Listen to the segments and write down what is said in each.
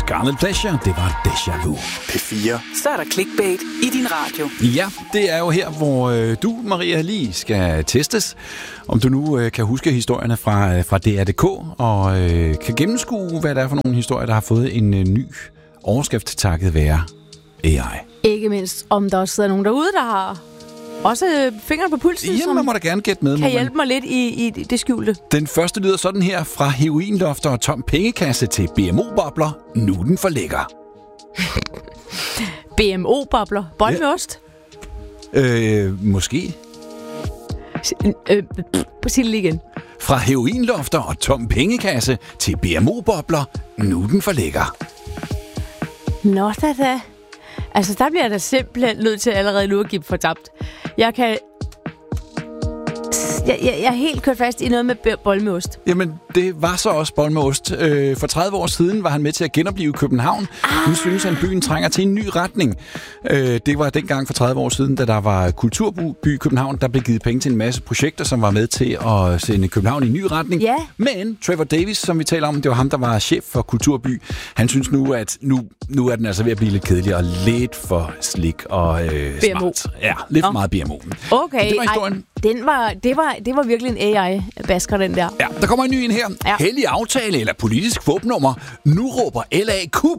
Scarlet Pleasure, det var Deja Vu. P4. Så er der clickbait i din radio. Ja, det er jo her, hvor du, Maria, lige skal testes. Om du nu kan huske historierne fra DR.dk og kan gennemskue, hvad det er for nogle historier, der har fået en ny overskrift takket være AI. Ikke mindst, om der også sidder nogen derude, der har også fingeren på pulsen, Jamen, man må da gerne gætte med. Kan hjælpe mig lidt i det skjulte. Den første lyder sådan her: fra heroinlofter og tom pengekasse til BMO-bobler. Nu er den for lækker. BMO-bobler? Bold med ost? Måske. Sig det lige igen. Fra heroinlofter og tom pengekasse til BMO-bobler. Nu er den for lækker. Nå da. Altså, der bliver jeg da simpelthen nødt til allerede nu at give for tabt. Jeg er helt kørt fast i noget med bold med ost. Jamen, det var så også bold med ost. For 30 år siden var han med til at genoplive København. Nu synes han, byen trænger til en ny retning. Det var dengang for 30 år siden, da der var kulturby København. Der blev givet penge til en masse projekter, som var med til at sende København i en ny retning. Ja. Men Trevor Davis, som vi taler om, det var ham, der var chef for Kulturby. Han synes nu, at nu er den altså ved at blive lidt kedelig og lidt for slik og smart. Ja, lidt for meget BMO. Okay. Det var historien. Det var virkelig en AI-basker, den der. Ja, der kommer en ny en her. Ja. Hellig aftale eller politisk våbennummer. Nu råber LA kup.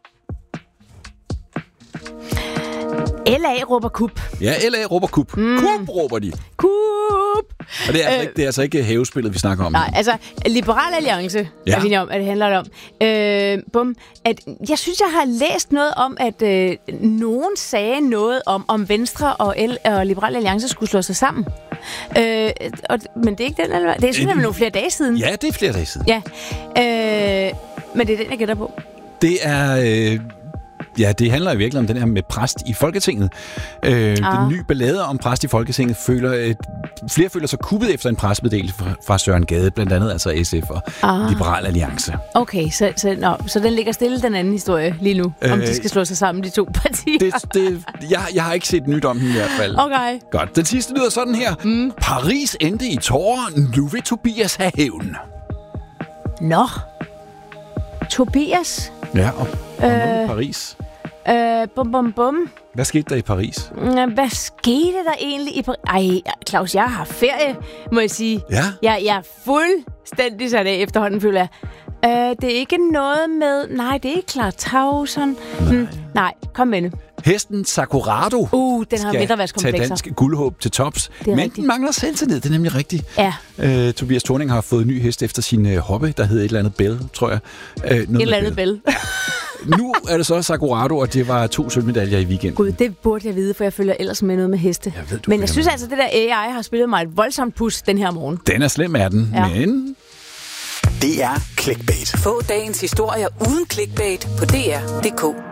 LA råber kup. Ja, LA råber kup. Kup råber de. Kup! Og det er altså ikke havespillet, vi snakker om. Nej, altså, Liberal Alliance, er vi om, at det handler om. Jeg synes, jeg har læst noget om, at nogen sagde noget om Venstre og Liberal Alliance skulle slå sig sammen. Men det er ikke den, eller det er simpelthen nogle flere dage siden. Ja, det er flere dage siden. Ja, men det er den, jeg gætter på. Det er... Ja, det handler i virkeligheden om den her med præst i Folketinget. Den nye ballade om præst i Folketinget flere føler sig kuppet efter en pressemeddelelse fra Søren Gade, blandt andet altså SF og Liberal Alliance. Okay, så den ligger stille, den anden historie lige nu, om de skal slå sig sammen, de to partier. Jeg har ikke set nyt om den i hvert fald. Okay. Godt. Den sidste lyder sådan her. Paris endte i tårer. Nu vil Tobias have hævn. Nå. Tobias? Ja, og Paris. Bum. Hvad skete der i Paris? Hvad skete der egentlig i Paris? Ej, Claus, jeg har ferie, må jeg sige. Ja? Jeg er fuldstændig sat af efterhånden, føler jeg. Det er ikke noget med... Nej, det er ikke Clara Tauson. Nej, kom med det. Hesten Sakurado den har midterværskomplekser. Tage dansk guldhåb til tops. Men rigtigt. Den mangler selvtillid, det er nemlig rigtigt. Ja. Tobias Thorning har fået en ny hest efter sin hobby, der hedder et eller andet Bell, tror jeg. Et eller andet Bell. Nu er det så Sakurado, og det var 2 sølvmedaljer i weekenden. Gud, det burde jeg vide, for jeg følger ellers med noget med heste. Men jeg synes altså, det der AI har spillet mig et voldsomt pus den her morgen. Den er slem, er den, men... Det er clickbait. Få dagens historier uden clickbait på dr.dk.